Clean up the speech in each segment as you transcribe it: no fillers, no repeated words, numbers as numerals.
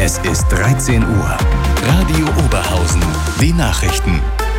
Es ist 13 Uhr. Radio Oberhausen. Die Nachrichten.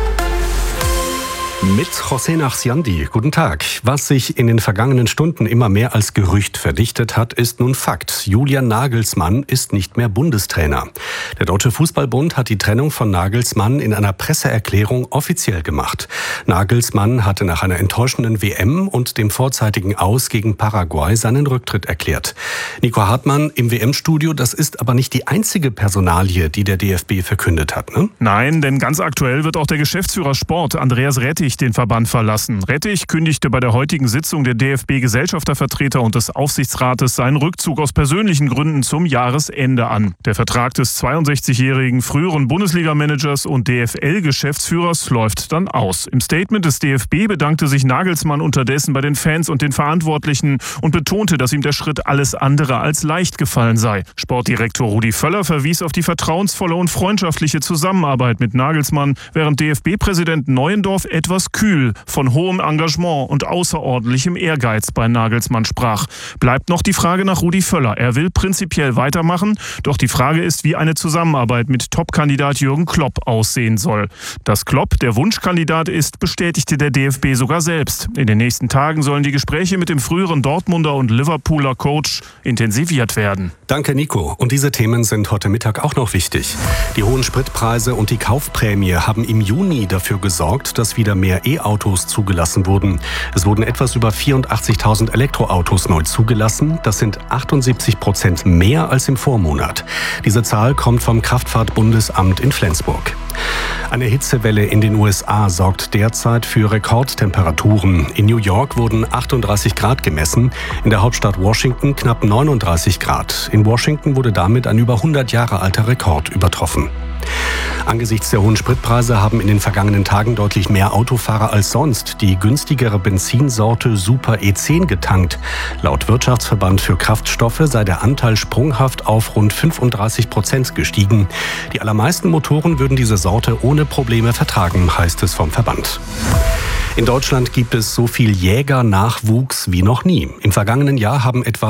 Mit José Nachsiandi. Guten Tag. Was sich in den vergangenen Stunden immer mehr als Gerücht verdichtet hat, ist nun Fakt. Julian Nagelsmann ist nicht mehr Bundestrainer. Der Deutsche Fußballbund hat die Trennung von Nagelsmann in einer Presseerklärung offiziell gemacht. Nagelsmann hatte nach einer enttäuschenden WM und dem vorzeitigen Aus gegen Paraguay seinen Rücktritt erklärt. Nico Hartmann im WM-Studio, das ist aber nicht die einzige Personalie, die der DFB verkündet hat, ne? Nein, denn ganz aktuell wird auch der Geschäftsführer Sport, Andreas Rettich, den Verband verlassen. Rettich kündigte bei der heutigen Sitzung der DFB-Gesellschaftervertreter und des Aufsichtsrates seinen Rückzug aus persönlichen Gründen zum Jahresende an. Der Vertrag des 62-jährigen früheren Bundesliga-Managers und DFL-Geschäftsführers läuft dann aus. Im Statement des DFB bedankte sich Nagelsmann unterdessen bei den Fans und den Verantwortlichen und betonte, dass ihm der Schritt alles andere als leicht gefallen sei. Sportdirektor Rudi Völler verwies auf die vertrauensvolle und freundschaftliche Zusammenarbeit mit Nagelsmann, während DFB-Präsident Neuendorf etwas kühl von hohem Engagement und außerordentlichem Ehrgeiz bei Nagelsmann sprach. Bleibt noch die Frage nach Rudi Völler. Er will prinzipiell weitermachen, doch die Frage ist, wie eine Zusammenarbeit mit Top-Kandidat Jürgen Klopp aussehen soll. Dass Klopp der Wunschkandidat ist, bestätigte der DFB sogar selbst. In den nächsten Tagen sollen die Gespräche mit dem früheren Dortmunder und Liverpooler Coach intensiviert werden. Danke, Nico. Und diese Themen sind heute Mittag auch noch wichtig. Die hohen Spritpreise und die Kaufprämie haben im Juni dafür gesorgt, dass wieder mehr E-Autos zugelassen wurden. Es wurden etwas über 84.000 Elektroautos neu zugelassen. Das sind 78% mehr als im Vormonat. Diese Zahl kommt vom Kraftfahrtbundesamt in Flensburg. Eine Hitzewelle in den USA sorgt derzeit für Rekordtemperaturen. In New York wurden 38 Grad gemessen, in der Hauptstadt Washington knapp 39 Grad. In Washington wurde damit ein über 100 Jahre alter Rekord übertroffen. Angesichts der hohen Spritpreise haben in den vergangenen Tagen deutlich mehr Autofahrer als sonst die günstigere Benzinsorte Super E10 getankt. Laut Wirtschaftsverband für Kraftstoffe sei der Anteil sprunghaft auf rund 35% gestiegen. Die allermeisten Motoren würden diese Sorte ohne Probleme vertragen, heißt es vom Verband. In Deutschland gibt es so viel Jägernachwuchs wie noch nie. Im vergangenen Jahr haben etwa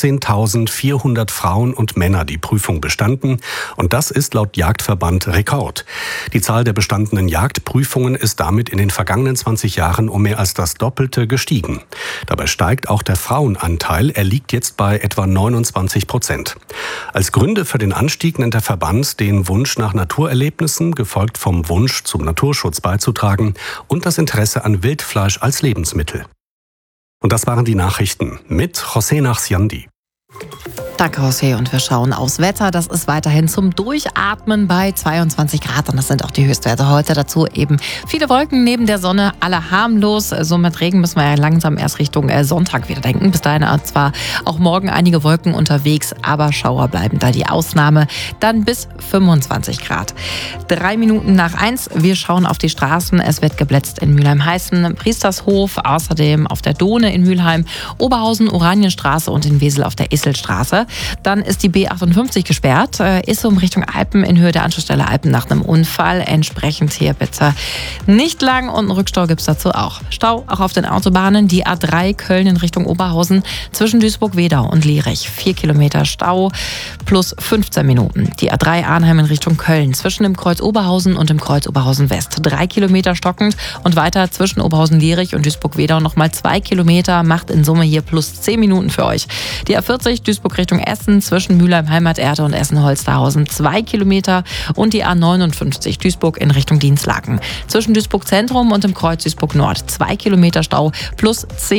18.400 Frauen und Männer die Prüfung bestanden. Und das ist laut Jagdverband Rekord. Die Zahl der bestandenen Jagdprüfungen ist damit in den vergangenen 20 Jahren um mehr als das Doppelte gestiegen. Dabei steigt auch der Frauenanteil. Er liegt jetzt bei etwa 29%. Als Gründe für den Anstieg nennt der Verband den Wunsch nach Naturerlebnissen, gefolgt vom Wunsch zum Naturschutz beizutragen und das Interesse an Wildfleisch als Lebensmittel. Und das waren die Nachrichten mit José Nachsiandi. Danke, José. Und wir schauen aufs Wetter. Das ist weiterhin zum Durchatmen bei 22 Grad. Und das sind auch die Höchstwerte heute. Dazu eben viele Wolken neben der Sonne, alle harmlos. So mit Regen müssen wir ja langsam erst Richtung Sonntag wieder denken. Bis dahin zwar auch morgen einige Wolken unterwegs, aber Schauer bleiben da die Ausnahme. Dann bis 25 Grad. 3 Minuten nach 1. Wir schauen auf die Straßen. Es wird geblitzt in Mülheim-Heißen, Priestershof, außerdem auf der Dohne in Mülheim, Oberhausen, Oranienstraße und in Wesel auf der Isselstraße. Dann ist die B58 gesperrt, ist um Richtung Alpen in Höhe der Anschlussstelle Alpen nach einem Unfall. Entsprechend hier bitte nicht lang und einen Rückstau gibt es dazu auch. Stau auch auf den Autobahnen, die A3 Köln in Richtung Oberhausen zwischen Duisburg-Wedau und Lierich. 4 Kilometer Stau plus 15 Minuten. Die A3 Arnheim in Richtung Köln zwischen dem Kreuz Oberhausen und dem Kreuz Oberhausen West. 3 Kilometer stockend und weiter zwischen Oberhausen-Lierich und Duisburg-Wedau nochmal 2 Kilometer, macht in Summe hier plus 10 Minuten für euch. Die A40 Duisburg Richtung Essen zwischen Mülheim Heimaterde und Essen-Holsterhausen 2 Kilometer und die A59 Duisburg in Richtung Dinslaken. Zwischen Duisburg Zentrum und dem Kreuz Duisburg Nord 2 Kilometer Stau plus 10